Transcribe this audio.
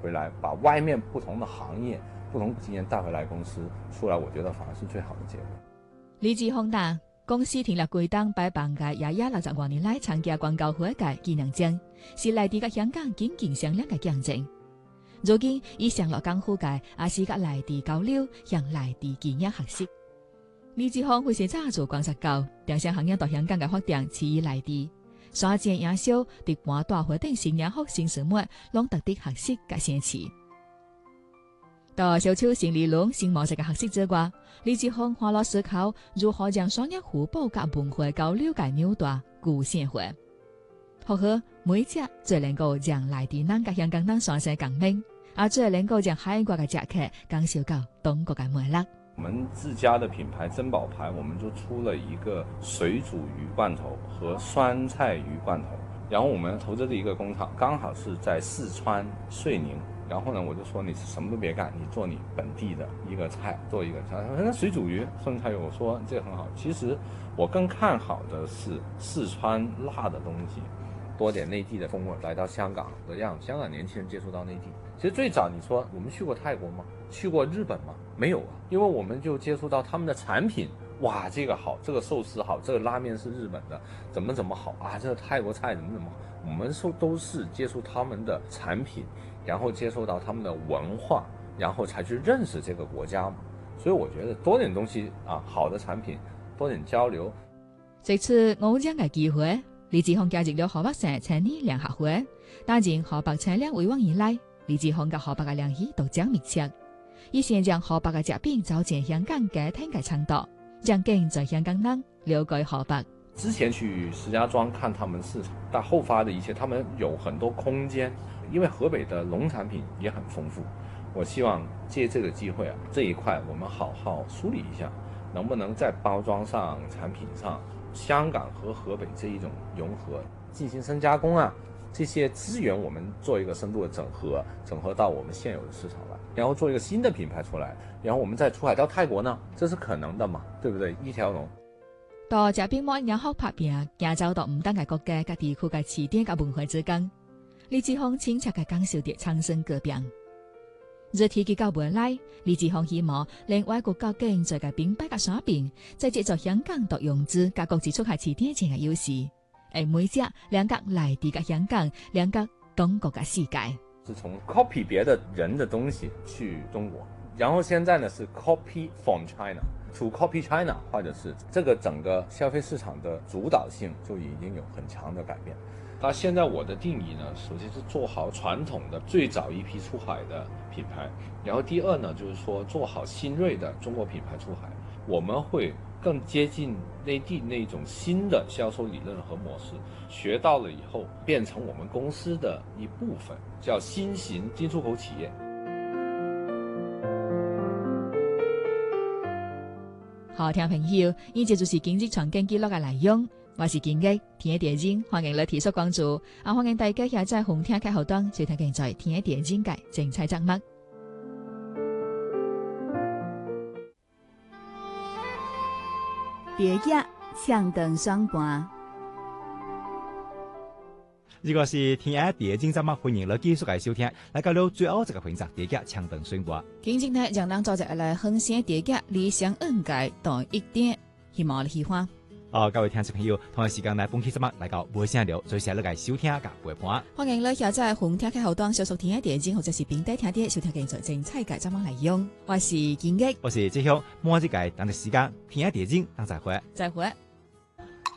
回来，把外面不同的行业、不同经验带回来公司出来，我觉得反而是最好的结果。 李志宏答，公司成立規檔擺辦嘅60多年來參加廣告會嘅技能證，是內地嘅香港經濟上量嘅競爭。如今以上落功夫嘅，也是甲內地交流，向內地經驗學習。李志宏會是早做觀察到，電商行業到香港嘅發展始於內地。沙井營銷、直播大會等新業新事物，攏特地學習甲先持。到小丑新理論、新模式嘅學習之外，李志宏花了思考如何將商業互補甲文化交流嘅紐帶固線化，或許每隻最能夠將內地人甲香港人雙生共鳴，而最能夠將海外嘅食客感受到中國嘅魅力。 我們自家的品牌珍寶牌，我們就出了一個水煮魚罐頭和酸菜魚罐頭，然後我們投資的一個工廠剛好是在四川遂寧，然後呢我就說你什麼都別幹，你做你本地的一個菜，做一個菜。那水煮魚酸菜魚，我說這個很好。其實我更看好的是四川辣的東西，多點內地的風味來到香港，讓香港年輕人接觸到內地。其實最早你說我們去過泰國嗎？去過日本嗎？沒有啊，因為我們就接觸到他們的產品，哇，這個好，這個壽司好，這個拉麵是日本的，怎麼好啊，這個泰國菜怎麼好，我們都是接觸他們的產品，然後接觸到他們的文化，然後才去認識這個國家嘛。所以我覺得多點東西啊，好的產品，多點交流。 這次我將嘅機會，李志宏加入了河北省青年聯合會，擔任河北青年委員以來，李志宏和河北嘅聯繫都將密切。以前將河北嘅食品走進香港嘅聽嘅程度，讓更在香港人了解河北。 之前去石家莊看他們市場，但後發的一切，他們有很多空間，因為河北的農產品也很豐富。我希望借這個機會啊，這一塊我們好好梳理一下，能不能在包裝上、產品上，香港和河北這一種融合，進行深加工啊，這些資源我們做一個深度的整合，整合到我們現有的市場來，然後做一個新的品牌出來，然後我們再出海到泰國呢，這是可能的嘛，對不對？一條龍。 到這邊我也好拍片，亞洲到唔單嘅國家、嘅地區嘅詞典嘅文化之間，李志宏清澈嘅感受啲產生改變。日提及到未來，李志宏希望令外國交警在嘅品牌嘅商品，再接咗香港獨用之加國際出海詞典前嘅優勢。而每隻兩個內地嘅香港，兩個中國嘅世界， 是從 copy 別的人的東西去中國，然後現在呢是 copy from China to copy China， 或者是這個整個消費市場的主導性就已經有很強的改變。那現在我的定義呢，首先是做好傳統的最早一批出海的品牌，然後第二呢就是說做好新銳的中國品牌出海，我們會更接近內地那種新的銷售理論和模式，學到了以後變成我們公司的一部分，叫新型進出口企業。 好，聽朋友，呢節就是今日傳經記錄嘅內容。我是金毅，天一點睛，歡迎你提出關注，歡迎大家下載紅聽客戶端，收聽現在天一點睛嘅精彩節目。 第一搶燈雙盤， 呢個是天一第一節節目，歡迎你繼續嚟收聽。嚟到了最後一個環節，第一搶燈雙盤。 今日呢，讓人做隻嚟分享第一理想應該到一點，希望你喜歡。 各位聽眾朋友，同一時間嚟本期節目嚟到無聲聊，最先嚟嚟收聽嘅陪伴。 歡迎你下載紅聽客戶端，搜索天一點睛，或者是並低聽啲收聽現在精彩嘅節目內容。我是金毅， 我是志雄，每一個當嘅時間，天一點睛，等再會。 再會。